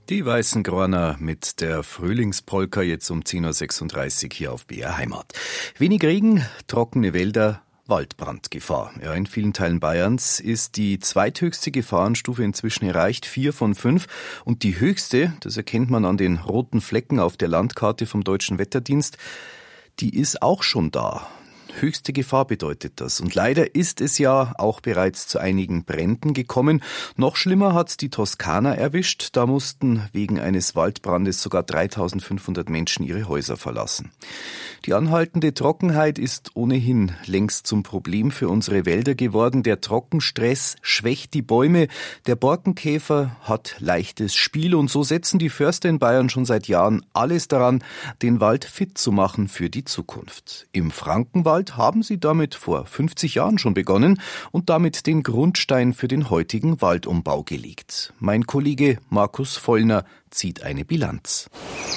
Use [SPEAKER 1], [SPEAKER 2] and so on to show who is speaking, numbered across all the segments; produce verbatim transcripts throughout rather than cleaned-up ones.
[SPEAKER 1] Die Weißen Gräuner mit der Frühlingspolka jetzt um zehn Uhr sechsunddreißig hier auf B R Heimat. Wenig Regen, trockene Wälder, Waldbrandgefahr. Ja, in vielen Teilen Bayerns ist die zweithöchste Gefahrenstufe inzwischen erreicht, vier von fünf. Und die höchste, das erkennt man an den roten Flecken auf der Landkarte vom Deutschen Wetterdienst, die ist auch schon da. Höchste Gefahr bedeutet das. Und leider ist es ja auch bereits zu einigen Bränden gekommen. Noch schlimmer hat's die Toskana erwischt. Da mussten wegen eines Waldbrandes sogar dreitausendfünfhundert Menschen ihre Häuser verlassen. Die anhaltende Trockenheit ist ohnehin längst zum Problem für unsere Wälder geworden. Der Trockenstress schwächt die Bäume. Der Borkenkäfer hat leichtes Spiel. Und so setzen die Förster in Bayern schon seit Jahren alles daran, den Wald fit zu machen für die Zukunft. Im Frankenwald haben sie damit vor fünfzig Jahren schon begonnen und damit den Grundstein für den heutigen Waldumbau gelegt. Mein Kollege Markus Vollner zieht eine Bilanz.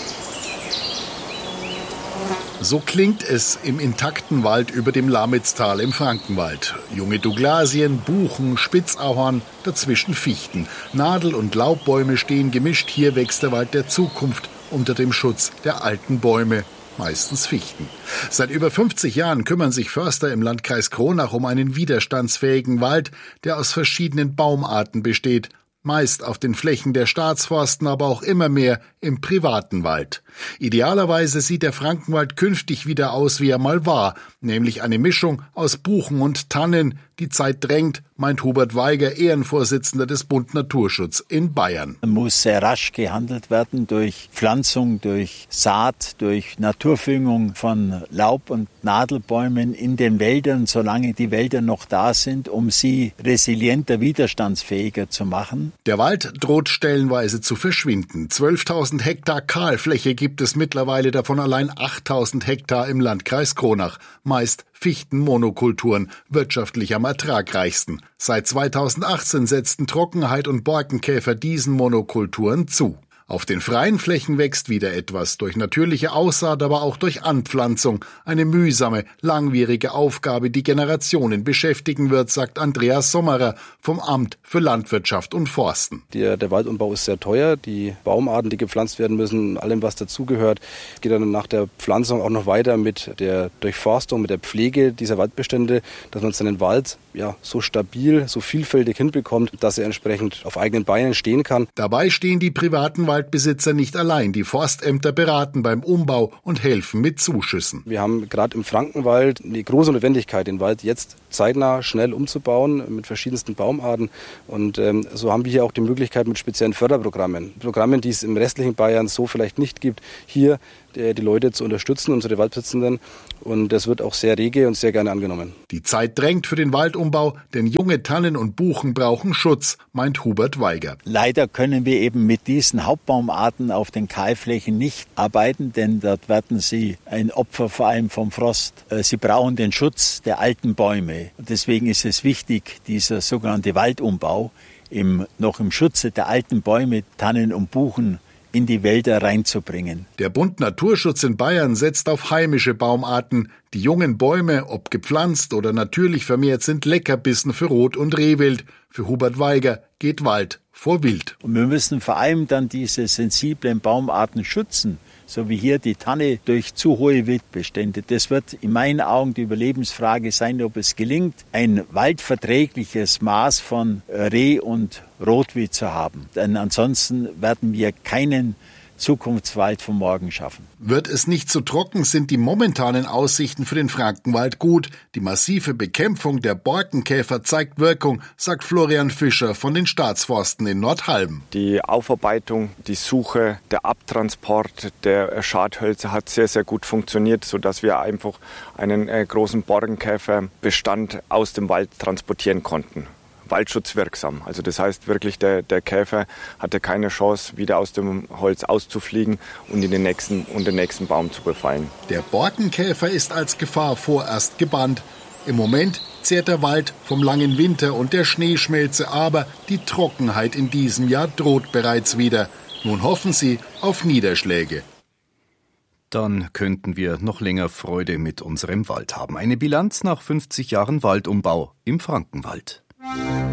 [SPEAKER 2] So klingt es im intakten Wald über dem Lamitztal im Frankenwald. Junge Douglasien, Buchen, Spitzahorn, dazwischen Fichten. Nadel- und Laubbäume stehen gemischt. Hier wächst der Wald der Zukunft unter dem Schutz der alten Bäume. Meistens Fichten. Seit über fünfzig Jahren kümmern sich Förster im Landkreis Kronach um einen widerstandsfähigen Wald, der aus verschiedenen Baumarten besteht. Meist auf den Flächen der Staatsforsten, aber auch immer mehr im privaten Wald. Idealerweise sieht der Frankenwald künftig wieder aus, wie er mal war, nämlich eine Mischung aus Buchen und Tannen. Die Zeit drängt, meint Hubert Weiger, Ehrenvorsitzender des Bund Naturschutz in Bayern.
[SPEAKER 3] Es muss sehr rasch gehandelt werden durch Pflanzung, durch Saat, durch Naturverjüngung von Laub- und Nadelbäumen in den Wäldern, solange die Wälder noch da sind, um sie resilienter, widerstandsfähiger zu machen.
[SPEAKER 2] Der Wald droht stellenweise zu verschwinden. zwölftausend Hektar Kahlfläche gibt es mittlerweile, davon allein achttausend Hektar im Landkreis Kronach. Meist Fichtenmonokulturen, wirtschaftlich am ertragreichsten. Seit zweitausendachtzehn setzten Trockenheit und Borkenkäfer diesen Monokulturen zu. Auf den freien Flächen wächst wieder etwas, durch natürliche Aussaat, aber auch durch Anpflanzung. Eine mühsame, langwierige Aufgabe, die Generationen beschäftigen wird, sagt Andreas Sommerer vom Amt für Landwirtschaft und Forsten.
[SPEAKER 4] Der, der Waldumbau ist sehr teuer. Die Baumarten, die gepflanzt werden müssen, allem was dazugehört, geht dann nach der Pflanzung auch noch weiter mit der Durchforstung, mit der Pflege dieser Waldbestände, dass man seinen Wald ja, so stabil, so vielfältig hinbekommt, dass er entsprechend auf eigenen Beinen stehen kann.
[SPEAKER 2] Dabei stehen die privaten Waldbesitzer nicht allein. Die Forstämter beraten beim Umbau und helfen mit Zuschüssen.
[SPEAKER 4] Wir haben gerade im Frankenwald eine große Notwendigkeit, den Wald jetzt zeitnah schnell umzubauen mit verschiedensten Baumarten. Und ähm, so haben wir hier auch die Möglichkeit mit speziellen Förderprogrammen, Programmen, die es im restlichen Bayern so vielleicht nicht gibt, hier die Leute zu unterstützen, unsere Waldbesitzenden. Und das wird auch sehr rege und sehr gerne angenommen.
[SPEAKER 2] Die Zeit drängt für den Waldumbau, denn junge Tannen und Buchen brauchen Schutz, meint Hubert Weiger.
[SPEAKER 3] Leider können wir eben mit diesen Hauptbaumarten auf den Kahlflächen nicht arbeiten, denn dort werden sie ein Opfer vor allem vom Frost. Sie brauchen den Schutz der alten Bäume. Und deswegen ist es wichtig, dieser sogenannte Waldumbau im, noch im Schutze der alten Bäume, Tannen und Buchen in die Wälder reinzubringen.
[SPEAKER 2] Der Bund Naturschutz in Bayern setzt auf heimische Baumarten. Die jungen Bäume, ob gepflanzt oder natürlich vermehrt, sind Leckerbissen für Rot- und Rehwild. Für Hubert Weiger geht Wald vor Wild.
[SPEAKER 3] Und wir müssen vor allem dann diese sensiblen Baumarten schützen, so wie hier die Tanne durch zu hohe Wildbestände. Das wird in meinen Augen die Überlebensfrage sein, ob es gelingt, ein waldverträgliches Maß von Reh- und Rotwild zu haben. Denn ansonsten werden wir keinen Zukunftswald von morgen schaffen.
[SPEAKER 2] Wird es nicht zu trocken, sind die momentanen Aussichten für den Frankenwald gut. Die massive Bekämpfung der Borkenkäfer zeigt Wirkung, sagt Florian Fischer von den Staatsforsten in Nordhalben.
[SPEAKER 5] Die Aufarbeitung, die Suche, der Abtransport der Schadhölzer hat sehr, sehr gut funktioniert, sodass wir einfach einen äh, großen Borkenkäferbestand aus dem Wald transportieren konnten. Waldschutzwirksam. Also das heißt wirklich, der, der Käfer hatte keine Chance, wieder aus dem Holz auszufliegen und in den nächsten, und den nächsten Baum zu befallen.
[SPEAKER 2] Der Borkenkäfer ist als Gefahr vorerst gebannt. Im Moment zehrt der Wald vom langen Winter und der Schneeschmelze, aber die Trockenheit in diesem Jahr droht bereits wieder. Nun hoffen sie auf Niederschläge.
[SPEAKER 1] Dann könnten wir noch länger Freude mit unserem Wald haben. Eine Bilanz nach fünfzig Jahren Waldumbau im Frankenwald.